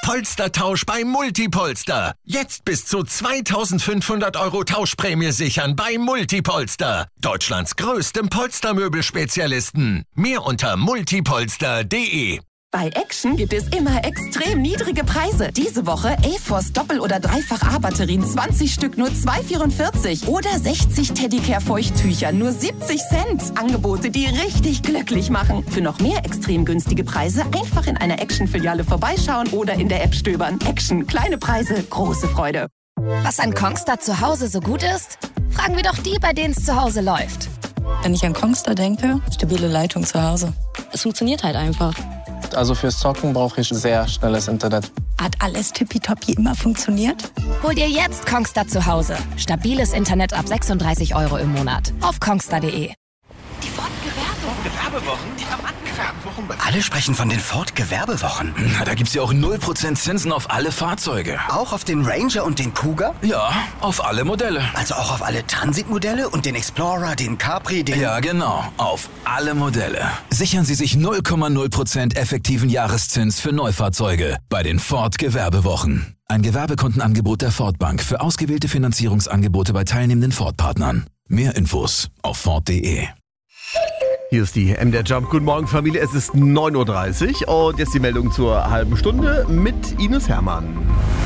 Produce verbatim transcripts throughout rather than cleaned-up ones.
Polstertausch bei Multipolster. Jetzt bis zu zweitausendfünfhundert Euro Tauschprämie sichern bei Multipolster. Deutschlands größtem Polstermöbelspezialisten. Mehr unter multipolster punkt de. Bei Action gibt es immer extrem niedrige Preise. Diese Woche A-Force Doppel- oder Dreifach-A-Batterien zwanzig Stück nur zwei Euro vierundvierzig. Oder sechzig Teddicare-Feuchttücher nur siebzig Cent. Angebote, die richtig glücklich machen. Für noch mehr extrem günstige Preise einfach in einer Action-Filiale vorbeischauen oder in der App stöbern. Action, kleine Preise, große Freude. Was an Kongstar zu Hause so gut ist? Fragen wir doch die, bei denen es zu Hause läuft. Wenn ich an Kongstar denke, stabile Leitung zu Hause. Es funktioniert halt einfach. Also fürs Zocken brauche ich sehr schnelles Internet. Hat alles tippitoppi immer funktioniert? Hol dir jetzt Kongstar zu Hause. Stabiles Internet ab sechsunddreißig Euro im Monat. Auf kongstar punkt de. Die Ford Gewerbewochen, die haben angefangen. Alle sprechen von den Ford Gewerbewochen. Na, da gibt's ja auch null Prozent Zinsen auf alle Fahrzeuge. Auch auf den Ranger und den Kuga? Ja, auf alle Modelle. Also auch auf alle Transit-Modelle und den Explorer, den Capri, den... Ja, genau. Auf alle Modelle. Sichern Sie sich null Komma null Prozent effektiven Jahreszins für Neufahrzeuge bei den Ford Gewerbewochen. Ein Gewerbekontenangebot der Ford Bank für ausgewählte Finanzierungsangebote bei teilnehmenden Ford-Partnern. Mehr Infos auf ford punkt de. Hier ist die M D R Jump. Guten Morgen, Familie. Es ist neun Uhr dreißig und jetzt die Meldung zur halben Stunde mit Ines Hermann.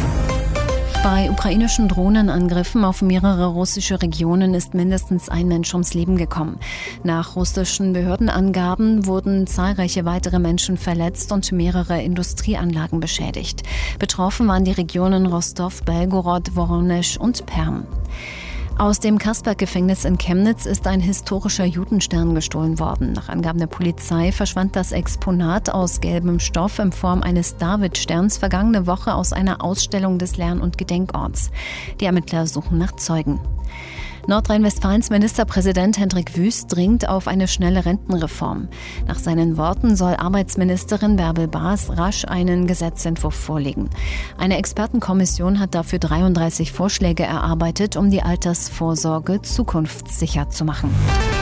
Bei ukrainischen Drohnenangriffen auf mehrere russische Regionen ist mindestens ein Mensch ums Leben gekommen. Nach russischen Behördenangaben wurden zahlreiche weitere Menschen verletzt und mehrere Industrieanlagen beschädigt. Betroffen waren die Regionen Rostov, Belgorod, Woronesch und Perm. Aus dem Kasperg-Gefängnis in Chemnitz ist ein historischer Judenstern gestohlen worden. Nach Angaben der Polizei verschwand das Exponat aus gelbem Stoff in Form eines Davidsterns vergangene Woche aus einer Ausstellung des Lern- und Gedenkorts. Die Ermittler suchen nach Zeugen. Nordrhein-Westfalens Ministerpräsident Hendrik Wüst dringt auf eine schnelle Rentenreform. Nach seinen Worten soll Arbeitsministerin Bärbel Baas rasch einen Gesetzentwurf vorlegen. Eine Expertenkommission hat dafür dreiunddreißig Vorschläge erarbeitet, um die Altersvorsorge zukunftssicher zu machen.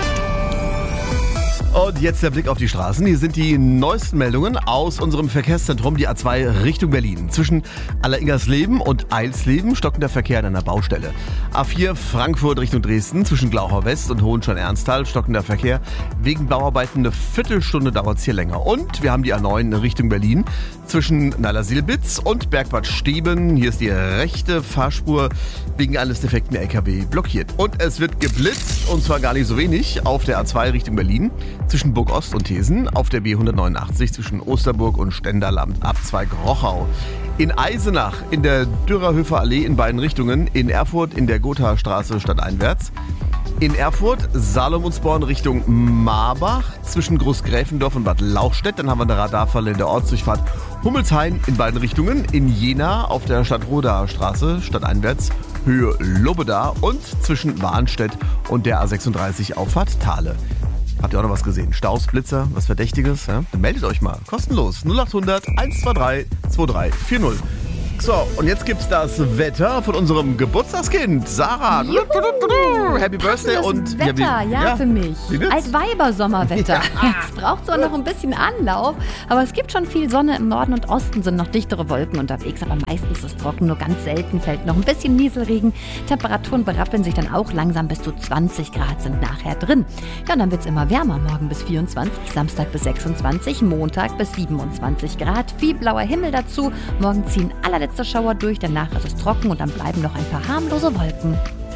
Und jetzt der Blick auf die Straßen. Hier sind die neuesten Meldungen aus unserem Verkehrszentrum, die A zwei Richtung Berlin. Zwischen Alleringersleben und Eilsleben stockender Verkehr an einer Baustelle. A vier Frankfurt Richtung Dresden, zwischen Glauchau West und Hohenstein-Ernsthal stockender Verkehr. Wegen Bauarbeiten eine Viertelstunde dauert es hier länger. Und wir haben die A neun Richtung Berlin, zwischen Neiler-Silbitz und Bergbad Steben. Hier ist die rechte Fahrspur wegen eines defekten L K W blockiert. Und es wird geblitzt, und zwar gar nicht so wenig, auf der A zwei Richtung Berlin. Zwischen Burg Ost und Thesen, auf der B hundertneunundachtzig zwischen Osterburg und Stenderland, Abzweig Rochau. In Eisenach in der Dürerhöfer Allee in beiden Richtungen, in Erfurt in der Gothastraße stadteinwärts. In Erfurt Salomonsborn Richtung Marbach zwischen Großgräfendorf und Bad Lauchstädt. Dann haben wir eine Radarfalle in der Ortsdurchfahrt Hummelshain in beiden Richtungen. In Jena auf der Stadtroder Straße stadteinwärts Höhe Lobeda und zwischen Warnstedt und der A sechsunddreißig Auffahrt Thale. Habt ihr auch noch was gesehen? Staus, Blitzer, was Verdächtiges? Ja? Dann meldet euch mal. Kostenlos. null acht hundert eins zwei drei zwei drei vier null. So, und jetzt gibt's das Wetter von unserem Geburtstagskind, Sarah. Juhu. Happy Birthday. Und Wetter, ja, wie, ja, ja, für mich. Altweiber-Sommerwetter. Ja. Es braucht zwar noch ein bisschen Anlauf, aber es gibt schon viel Sonne. Im Norden und Osten sind noch dichtere Wolken unterwegs, aber meistens ist es trocken, nur ganz selten fällt noch ein bisschen Nieselregen. Temperaturen berappeln sich dann auch langsam, bis zu zwanzig Grad sind nachher drin. Ja, und dann wird's immer wärmer, morgen bis vierundzwanzig, Samstag bis sechsundzwanzig, Montag bis siebenundzwanzig Grad. Viel blauer Himmel dazu. Morgen ziehen allerletzte Schauer durch, danach ist es trocken und dann bleiben noch ein paar harmlose Wolken.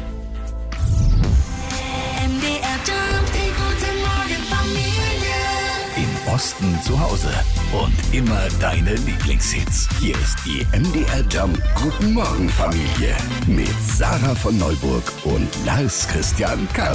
M D R Jump, die gute Morgen Familie. Im Osten zu Hause und immer deine Lieblingshits. Hier ist die M D R Jump Guten Morgen Familie mit Sarah von Neuburg und Lars Christian Karl.